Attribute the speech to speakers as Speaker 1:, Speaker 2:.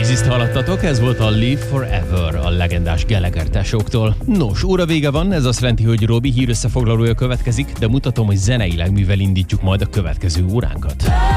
Speaker 1: Oasis-t hallottatok, ez volt a Live Forever a legendás Gallagher tesóktól. Nos, óra vége van, ez azt jelenti, hogy Robi hírösszefoglalója következik, de mutatom, hogy zeneileg mivel indítjuk majd a következő óránkat.